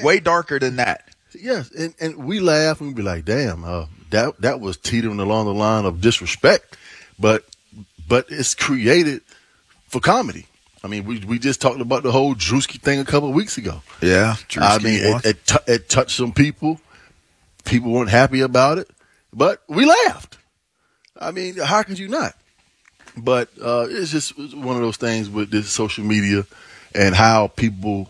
way darker than that. Yes, and we laugh and we be like, damn, that was teetering along the line of disrespect, but it's created for comedy. I mean, we just talked about the whole Drewski thing a couple of weeks ago. Yeah, I mean, it touched some people. People weren't happy about it, but we laughed. I mean, how could you not? But it's just one of those things with this social media and how people,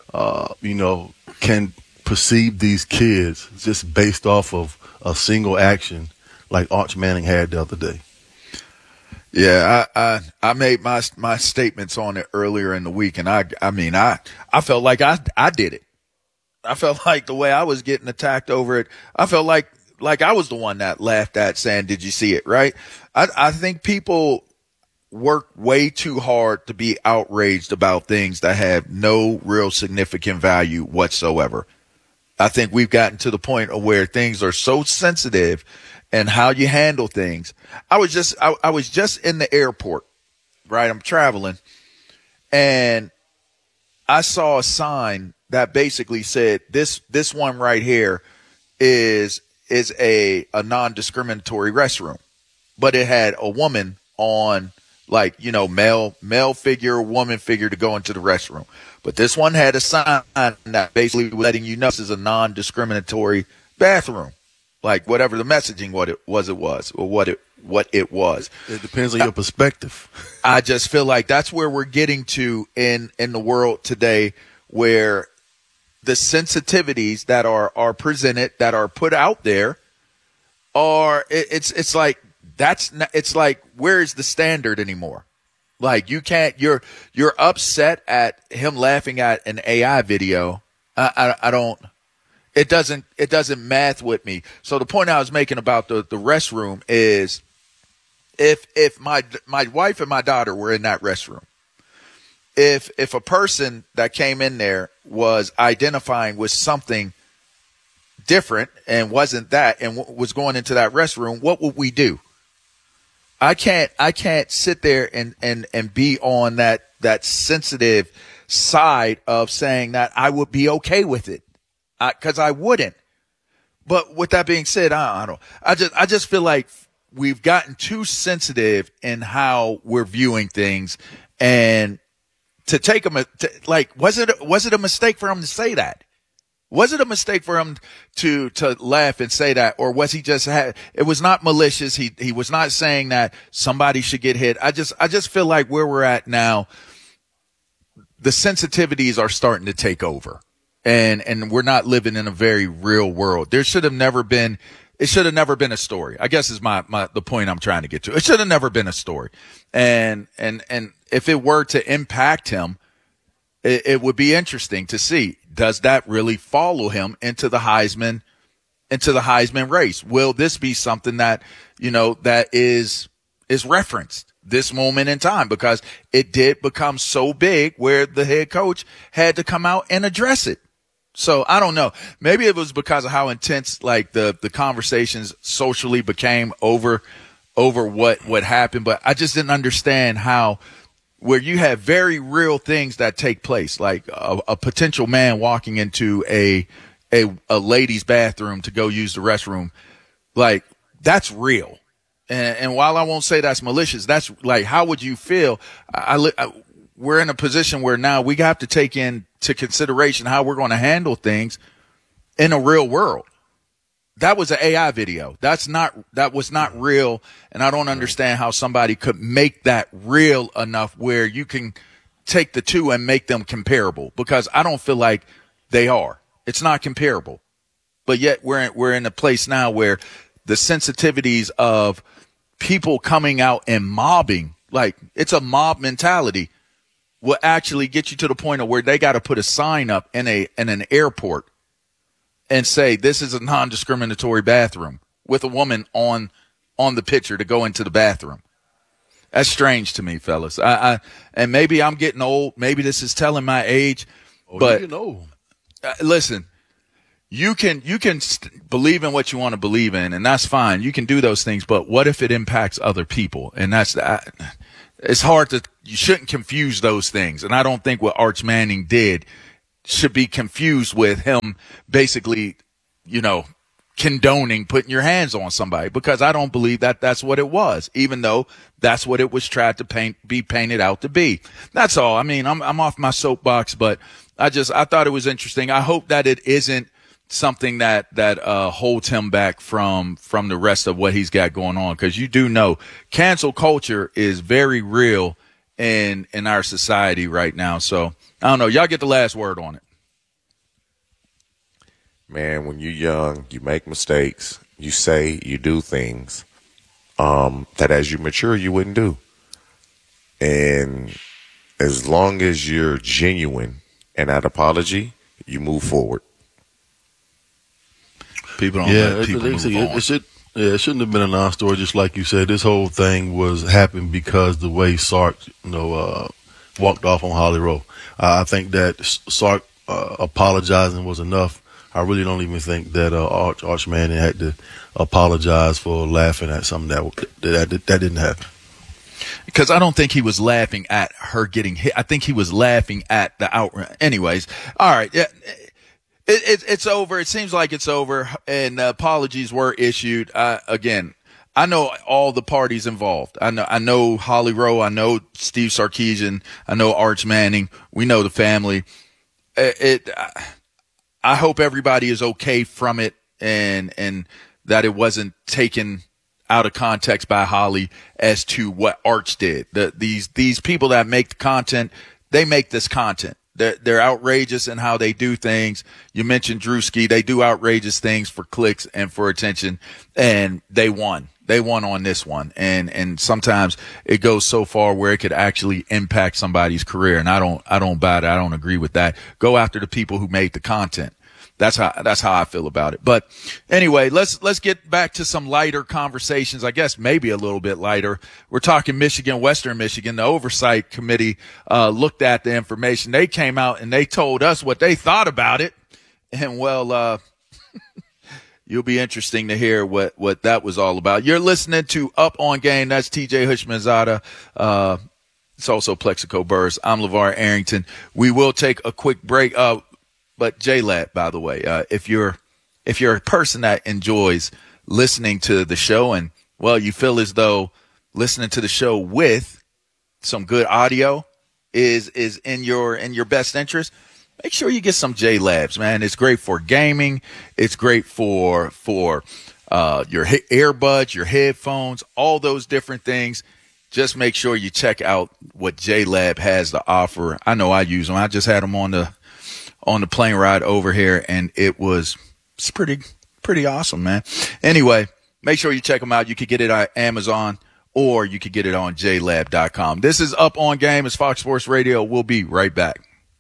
can perceive these kids just based off of a single action like Arch Manning had the other day. Yeah, I made my statements on it earlier in the week, and I felt like I did it. I felt like the way I was getting attacked over it, I felt like I was the one that laughed at saying, "Did you see it?" Right? I think people work way too hard to be outraged about things that have no real significant value whatsoever. I think we've gotten to the point of where things are so sensitive and how you handle things. I was just in the airport, right? I'm traveling, and I saw a sign that basically said this one right here is a non-discriminatory restroom, but it had a woman on, like, male figure, woman figure to go into the restroom. But this one had a sign that basically was letting you know this is a non-discriminatory bathroom. Like, whatever the messaging, what it was. It depends on your perspective. I just feel like that's where we're getting to in the world today, where the sensitivities that are presented, that are put out there, it's like where is the standard anymore? Like, you can't, you're upset at him laughing at an AI video. It doesn't math with me. So the point I was making about the restroom is, if my wife and my daughter were in that restroom, if a person that came in there was identifying with something different and wasn't that, and was going into that restroom, what would we do? I can't sit there and be on that sensitive side of saying that I would be okay with it, because I wouldn't. But with that being said, I just feel like we've gotten too sensitive in how we're viewing things, and to take them, was it a mistake for him to say that? Was it a mistake for him to laugh and say that, or was he just it was not malicious? He was not saying that somebody should get hit. I just feel like where we're at now, the sensitivities are starting to take over, and we're not living in a very real world. It should have never been a story, I guess, is the point I'm trying to get to. It should have never been a story. And if it were to impact him, it would be interesting to see, does that really follow him into the Heisman race? Will this be something that, that is referenced this moment in time? Because it did become so big where the head coach had to come out and address it. So I don't know. Maybe it was because of how intense, like, the conversations socially became over what happened. But I just didn't understand how, where you have very real things that take place, like a potential man walking into a lady's bathroom to go use the restroom, like, that's real. And while I won't say that's malicious, that's like, how would you feel? We're in a position where now we have to take into consideration how we're going to handle things in a real world. That was an AI video. That was not real. And I don't understand how somebody could make that real enough where you can take the two and make them comparable, because I don't feel like they are. It's not comparable. But yet we're in a place now where the sensitivities of people coming out and mobbing, like, it's a mob mentality, will actually get you to the point of where they got to put a sign up in an airport and say, this is a non-discriminatory bathroom, with a woman on the picture to go into the bathroom. That's strange to me, fellas. And maybe I'm getting old. Maybe this is telling my age. But listen, you can believe in what you want to believe in, and that's fine. You can do those things. But what if it impacts other people? And it's hard you shouldn't confuse those things. And I don't think what Arch Manning did should be confused with him basically, condoning putting your hands on somebody, because I don't believe that that's what it was, even though that's what it was tried to be painted out to be. That's all. I mean, I'm off my soapbox, but I thought it was interesting. I hope that it isn't something that holds him back from the rest of what he's got going on, because you do know cancel culture is very real in our society right now. So I don't know. Y'all get the last word on it. Man, when you're young, you make mistakes. You say, you do things that as you mature, you wouldn't do. And as long as you're genuine in that apology, you move forward. People don't let people move on. It shouldn't have been a non-story, just like you said. This whole thing happened because the way Sark, walked off on Holly Rowe. I think that Sark apologizing was enough. I really don't even think that Arch Manning had to apologize for laughing at something that didn't happen. Because I don't think he was laughing at her getting hit. I think he was laughing at the outrun. Anyways, all right, yeah, it's over. It seems like it's over, and apologies were issued. Again, I know all the parties involved. I know Holly Rowe. I know Steve Sarkisian. I know Arch Manning. We know the family. I hope everybody is okay from it, and that it wasn't taken out of context by Holly as to what Arch did. These people that make the content, they make this content. They're outrageous in how they do things. You mentioned Drewski. They do outrageous things for clicks and for attention, and they won. They won on this one. And sometimes it goes so far where it could actually impact somebody's career. And I don't buy it. I don't agree with that. Go after the people who made the content. That's how I feel about it. But anyway, let's get back to some lighter conversations. I guess maybe a little bit lighter. We're talking Western Michigan. The oversight committee looked at the information. They came out and they told us what they thought about it. And you'll be interesting to hear what that was all about. You're listening to Up on Game. That's TJ Hushmanzada. It's also Plexico Burrs. I'm LeVar Arrington. We will take a quick break. But J-Lab, by the way, if you're a person that enjoys listening to the show and, you feel as though listening to the show with some good audio is in your best interest, make sure you get some J-Labs, man. It's great for gaming. It's great for your earbuds, your headphones, all those different things. Just make sure you check out what J-Lab has to offer. I know I use them. I just had them on the plane ride over here, and it's pretty awesome, man. Anyway, make sure you check them out. You could get it on Amazon, or you could get it on jlab.com. This is Up on Game. It's Fox Sports Radio. We'll be right back.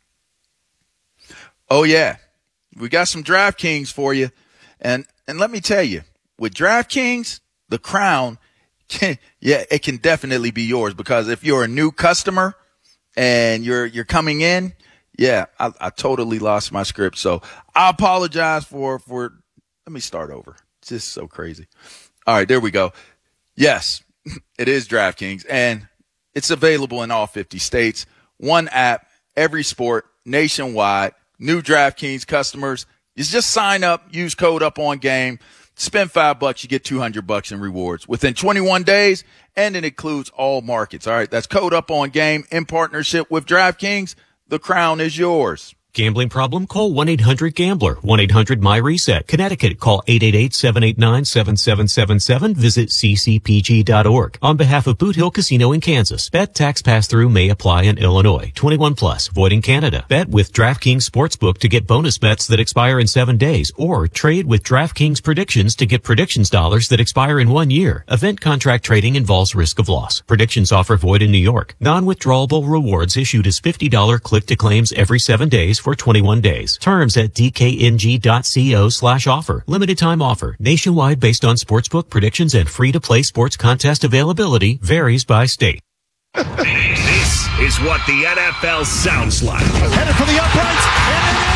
Oh, yeah. We got some DraftKings for you. And let me tell you, with DraftKings, the crown, it can definitely be yours, because if you're a new customer and you're coming in, yeah, I totally lost my script. So I apologize for let me start over. It's just so crazy. All right, there we go. Yes, it is DraftKings, and it's available in all 50 states. One app, every sport, nationwide. New DraftKings customers, you just sign up, use code UPONGAME, spend $5, you get $200 in rewards within 21 days, and it includes all markets. All right, that's code UPONGAME in partnership with DraftKings. The crown is yours. Gambling problem? Call 1-800-GAMBLER. 1-800-MY-RESET. Connecticut, call 888-789-7777. Visit ccpg.org. On behalf of Boot Hill Casino in Kansas, bet tax pass-through may apply in Illinois. 21 plus, void in Canada. Bet with DraftKings Sportsbook to get bonus bets that expire in 7 days, or trade with DraftKings Predictions to get predictions dollars that expire in 1 year. Event contract trading involves risk of loss. Predictions offer void in New York. Non-withdrawable rewards issued as $50 click-to-claims every 7 days for 21 days. Terms at dkng.co/offer. Limited time offer. Nationwide based on sportsbook predictions and free-to-play sports contest availability. Varies by state. This is what the NFL sounds like. Headed for the uprights, and it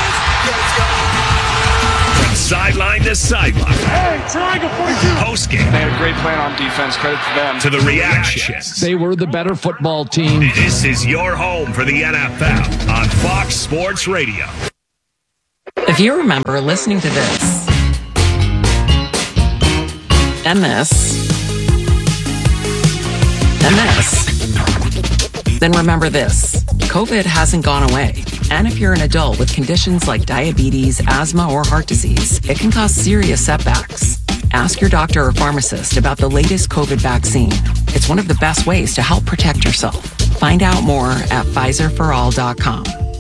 is. From sideline to sideline. Hey, triangle 42. Postgame. They had a great plan on defense. Credit to them. To the reactions. They were the better football team. This is your home for the NFL on Fox Sports Radio. If you remember listening to this, and this, then remember this. COVID hasn't gone away. And if you're an adult with conditions like diabetes, asthma, or heart disease, it can cause serious setbacks. Ask your doctor or pharmacist about the latest COVID vaccine. It's one of the best ways to help protect yourself. Find out more at PfizerForAll.com.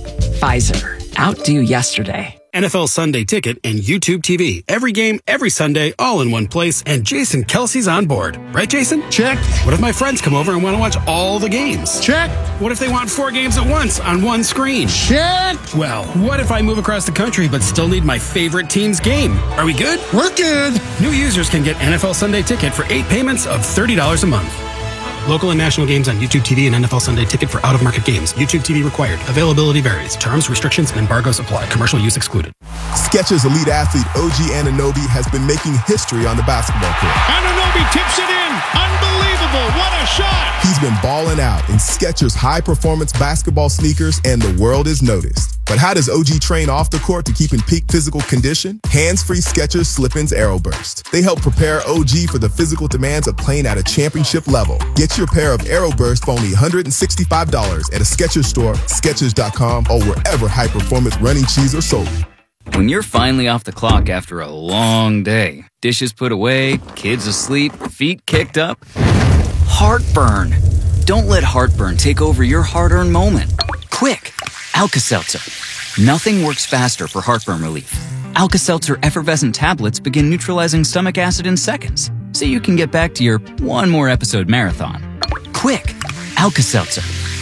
Pfizer. Outdo yesterday. NFL Sunday Ticket and YouTube TV. Every game, every Sunday, all in one place, and Jason Kelsey's on board. Right, Jason? Check. What if my friends come over and want to watch all the games? Check. What if they want 4 games at once on one screen? Check. Well, what if I move across the country but still need my favorite team's game? Are we good? We're good. New users can get NFL Sunday Ticket for 8 payments of $30 a month. Local and national games on YouTube TV and NFL Sunday Ticket for out-of-market games. YouTube TV required. Availability varies. Terms, restrictions, and embargoes apply. Commercial use excluded. Skechers elite athlete OG Anunoby has been making history on the basketball court. Anunoby tips it in. Unbelievable. What a shot. He's been balling out in Skechers high-performance basketball sneakers, and the world is noticed. But how does OG train off the court to keep in peak physical condition? Hands-free Skechers Slip-ins AeroBurst. They help prepare OG for the physical demands of playing at a championship level. Get your pair of AeroBurst for only $165 at a Skechers store, Skechers.com, or wherever high-performance running shoes are sold. When you're finally off the clock after a long day, dishes put away, kids asleep, feet kicked up, heartburn. Don't let heartburn take over your hard-earned moment. Quick, Alka-Seltzer. Nothing works faster for heartburn relief. Alka-Seltzer effervescent tablets begin neutralizing stomach acid in seconds, so you can get back to your one more episode marathon. Quick, Alka-Seltzer.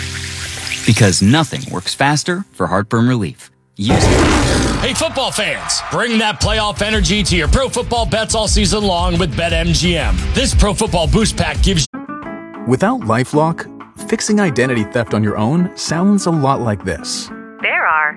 Because nothing works faster for heartburn relief. Use it. Hey, football fans, bring that playoff energy to your pro football bets all season long with BetMGM. This Pro Football Boost Pack gives you... Without LifeLock, fixing identity theft on your own sounds a lot like this. There are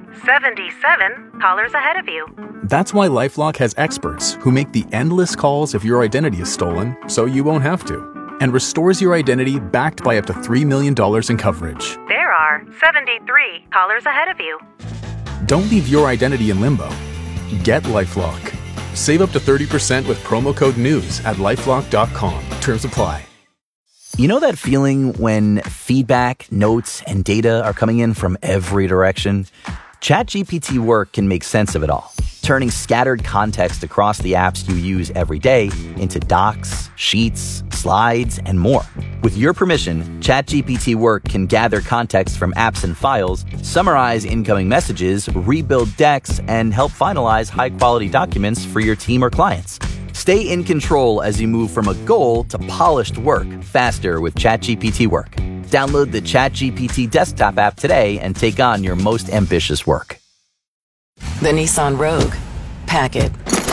77 callers ahead of you. That's why LifeLock has experts who make the endless calls if your identity is stolen so you won't have to, and restores your identity backed by up to $3 million in coverage. There are 73 callers ahead of you. Don't leave your identity in limbo. Get LifeLock. Save up to 30% with promo code NEWS at LifeLock.com. Terms apply. You know that feeling when feedback, notes, and data are coming in from every direction? ChatGPT Work can make sense of it all, turning scattered context across the apps you use every day into docs, sheets, slides, and more. With your permission, ChatGPT Work can gather context from apps and files, summarize incoming messages, rebuild decks, and help finalize high-quality documents for your team or clients. Stay in control as you move from a goal to polished work faster with ChatGPT Work. Download the ChatGPT desktop app today and take on your most ambitious work. The Nissan Rogue. Pack it.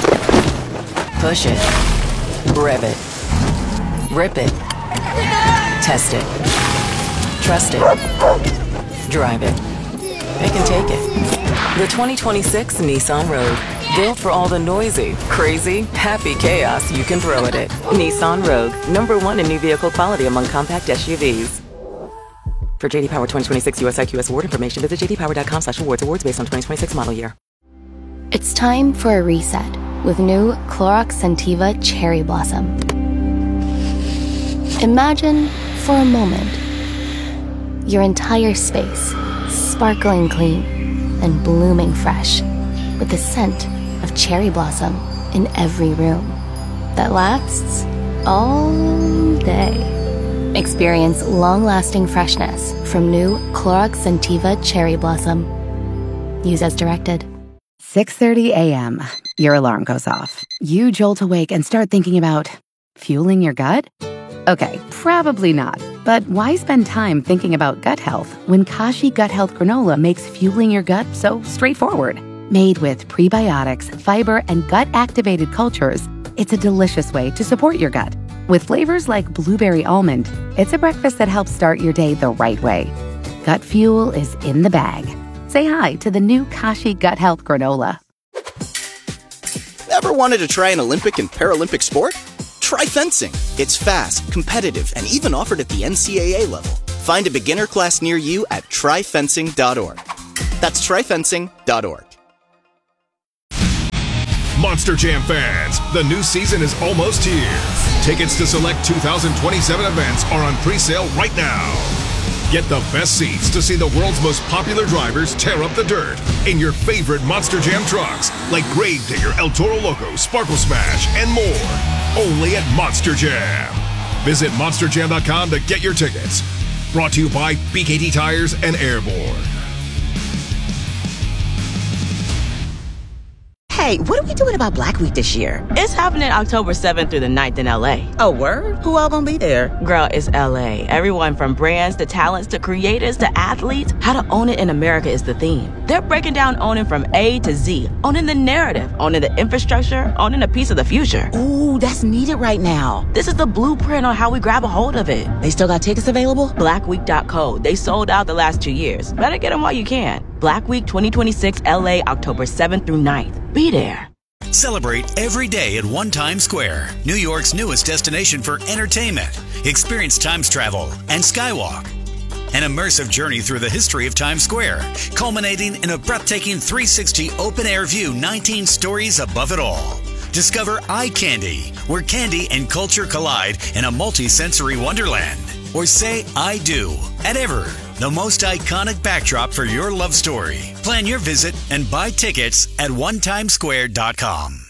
Push it. Rev it. Rip it. Test it. Trust it. Drive it. It can take it. The 2026 Nissan Rogue. Built for all the noisy, crazy, happy chaos you can throw at it. Nissan Rogue. #1 in new vehicle quality among compact SUVs. For JD Power 2026 US IQS award information, visit jdpower.com/awards. Awards based on 2026 model year. It's time for a reset with new Clorox Scentiva Cherry Blossom. Imagine, for a moment, your entire space sparkling clean and blooming fresh with the scent of cherry blossom in every room that lasts all day. Experience long-lasting freshness from new Clorox Scentiva Cherry Blossom. Use as directed. 6:30 a.m. Your alarm goes off. You jolt awake and start thinking about fueling your gut? Okay, probably not. But why spend time thinking about gut health when Kashi Gut Health Granola makes fueling your gut so straightforward? Made with prebiotics, fiber, and gut-activated cultures, it's a delicious way to support your gut. With flavors like blueberry almond, it's a breakfast that helps start your day the right way. Gut fuel is in the bag. Say hi to the new Kashi Gut Health Granola. Ever wanted to try an Olympic and Paralympic sport? Try fencing. It's fast, competitive, and even offered at the NCAA level. Find a beginner class near you at tryfencing.org. That's tryfencing.org. Monster Jam fans, the new season is almost here. Tickets to select 2027 events are on pre-sale right now. Get the best seats to see the world's most popular drivers tear up the dirt in your favorite Monster Jam trucks like Gravedigger, El Toro Loco, Sparkle Smash, and more. Only at Monster Jam. Visit monsterjam.com to get your tickets. Brought to you by BKT Tires and Airborne. Hey, what are we doing about Black Week this year? It's happening October 7th through the 9th in LA. Oh, word? Who all gonna be there? Girl, it's LA. Everyone from brands to talents to creators to athletes. How to own it in America is the theme. They're breaking down owning from A to Z. Owning the narrative, owning the infrastructure, owning a piece of the future. Ooh, that's needed right now. This is the blueprint on how we grab a hold of it. They still got tickets available? Blackweek.co. They sold out the last 2 years. Better get them while you can. Black Week 2026 LA, October 7th through 9th. Be there. Celebrate every day at One Times Square, New York's newest destination for entertainment. Experience Times travel and Skywalk. An immersive journey through the history of Times Square, culminating in a breathtaking 360 open-air view 19 stories above it all. Discover Eye Candy, where candy and culture collide in a multi-sensory wonderland. Or say I do at Ever, the most iconic backdrop for your love story. Plan your visit and buy tickets at onetimesquare.com.